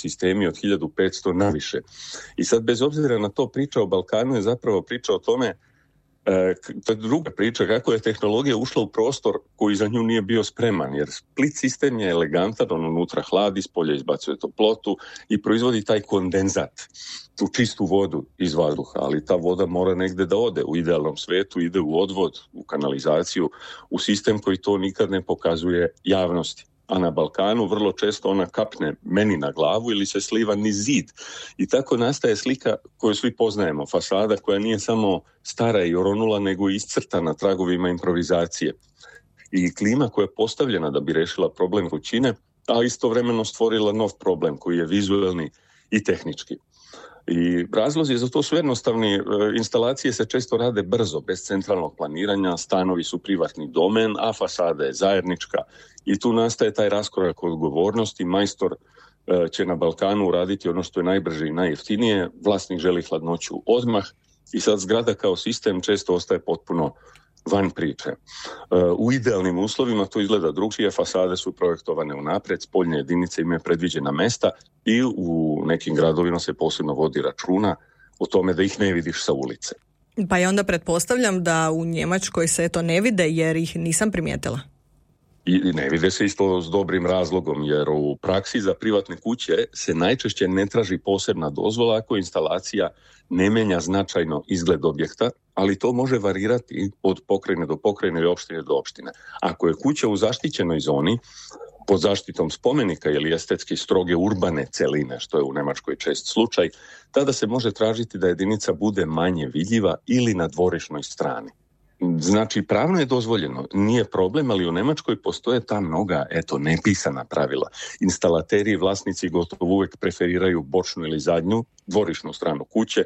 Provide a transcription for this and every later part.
sistemi od 1500 naviše. I sad bez obzira na to priča o Balkanu je zapravo priča o tome, to je druga priča, kako je tehnologija ušla u prostor koji za nju nije bio spreman, jer split sistem je elegantan, on unutra hladi, spolja izbacuje toplotu i proizvodi taj kondenzat, tu čistu vodu iz vazduha, ali ta voda mora negdje da ode. U idealnom svetu ide u odvod, u kanalizaciju, u sistem koji to nikad ne pokazuje javnosti. A na Balkanu vrlo često ona kapne meni na glavu ili se sliva niz zid. I tako nastaje slika koju svi poznajemo, fasada koja nije samo stara i oronula, nego i iscrtana tragovima improvizacije. I klima koja je postavljena da bi rešila problem vrućine, a istovremeno stvorila nov problem koji je vizuelni i tehnički. I razlozi za to su jednostavni. Instalacije se često rade brzo, bez centralnog planiranja, stanovi su privatni domen, a fasada je zajednička. I tu nastaje taj raskorak odgovornosti. Majstor će na Balkanu uraditi ono što je najbrže i najjeftinije, vlasnik želi hladnoću odmah i sad zgrada kao sistem često ostaje potpuno van priče. U idealnim uslovima to izgleda drugčije, fasade su projektovane unaprijed, spoljne jedinice imaju predviđena mesta i u nekim gradovima se posebno vodi računa o tome da ih ne vidiš sa ulice. Pa ja onda pretpostavljam da u Njemačkoj se to ne vide jer ih nisam primijetila. I ne vide se isto s dobrim razlogom, jer u praksi za privatne kuće se najčešće ne traži posebna dozvola ako instalacija ne menja značajno izgled objekta, ali to može varirati od pokrajine do pokrajine i opštine do opštine. Ako je kuća u zaštićenoj zoni, pod zaštitom spomenika ili estetski stroge urbane celine, što je u Nemačkoj čest slučaj, tada se može tražiti da jedinica bude manje vidljiva ili na dvorišnoj strani. Znači, pravno je dozvoljeno, nije problem, ali u Nemačkoj postoje ta mnoga, nepisana pravila. Instalateri i vlasnici gotovo uvek preferiraju bočnu ili zadnju, dvorišnu stranu kuće.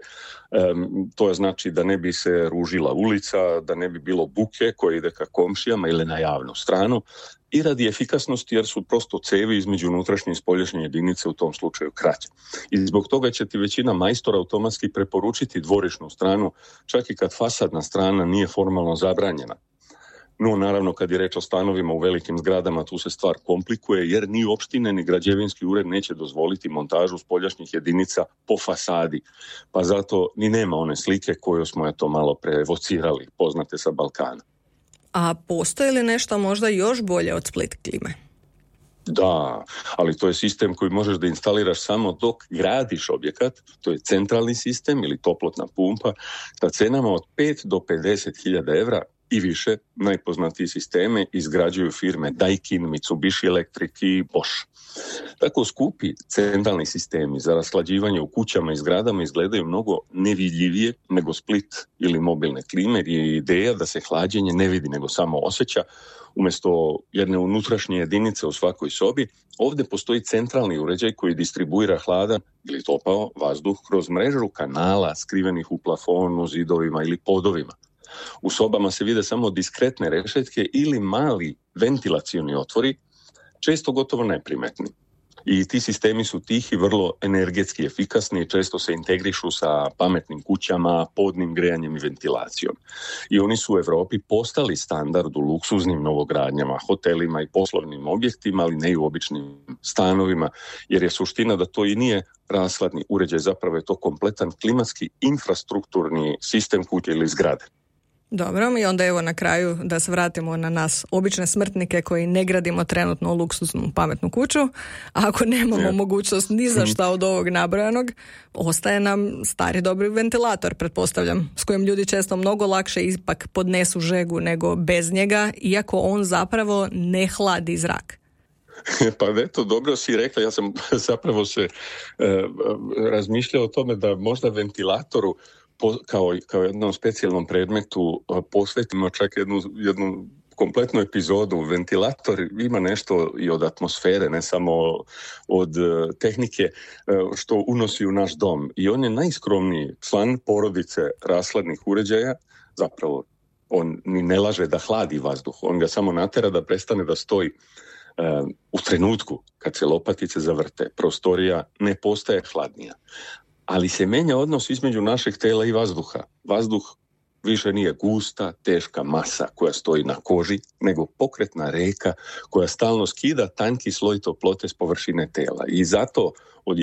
To znači da ne bi se ružila ulica, da ne bi bilo buke koje ide ka komšijama ili na javnu stranu. I radi efikasnosti, jer su prosto cevi između unutrašnje i spoljašnje jedinice u tom slučaju kraće. I zbog toga će ti većina majstora automatski preporučiti dvorišnu stranu, čak i kad fasadna strana nije formalno zabranjena. No, naravno, kad je reč o stanovima u velikim zgradama, tu se stvar komplikuje, jer ni opštine ni građevinski ured neće dozvoliti montažu spoljašnjih jedinica po fasadi. Pa zato ni nema one slike koju smo malo preevocirali, poznate sa Balkana. A postoji li nešto možda još bolje od split klime? Da, ali to je sistem koji možeš da instaliraš samo dok gradiš objekat, to je centralni sistem ili toplotna pumpa, sa cenama od 5 do 50.000 evra i više. Najpoznatiji sisteme izgrađuju firme Daikin, Mitsubishi Electric i Bosch. Tako skupi centralni sistemi za rashlađivanje u kućama i zgradama izgledaju mnogo nevidljivije nego split ili mobilne klime, jer je ideja da se hlađenje ne vidi nego samo osjeća. Umjesto jedne unutrašnje jedinice u svakoj sobi, ovdje postoji centralni uređaj koji distribuira hladan ili topao vazduh kroz mrežu kanala skrivenih u plafonu, zidovima ili podovima. U sobama se vide samo diskretne rešetke ili mali ventilacioni otvori, često gotovo neprimetni. I ti sistemi su tihi, vrlo energetski efikasni i često se integrišu sa pametnim kućama, podnim grejanjem i ventilacijom. I oni su u Evropi postali standard u luksuznim novogradnjama, hotelima i poslovnim objektima, ali ne i u običnim stanovima, jer je suština da to i nije rashladni uređaj, zapravo je to kompletan klimatski infrastrukturni sistem kuće ili zgrade. Dobro, i onda na kraju da se vratimo na nas, obične smrtnike koji ne gradimo trenutno luksuznu pametnu kuću. A ako nemamo mogućnost ni za šta od ovog nabrojanog, ostaje nam stari dobri ventilator, pretpostavljam, s kojim ljudi često mnogo lakše ipak podnesu žegu nego bez njega, iako on zapravo ne hladi zrak. Pa eto, dobro si rekla, ja sam zapravo se razmišljao o tome da možda ventilatoru kao jednom specijalnom predmetu posvetimo čak jednu kompletnu epizodu. Ventilator ima nešto i od atmosfere, ne samo od tehnike što unosi u naš dom. I on je najskromniji član porodice rashladnih uređaja. Zapravo, on ni ne laže da hladi vazduh. On ga samo natera da prestane da stoji. U trenutku kad se lopatice zavrte, prostorija ne postaje hladnija. Ali se menja odnos između našeg tela i vazduha. Vazduh više nije gusta, teška masa koja stoji na koži, nego pokretna reka koja stalno skida tanki sloj toplote s površine tela. I zato od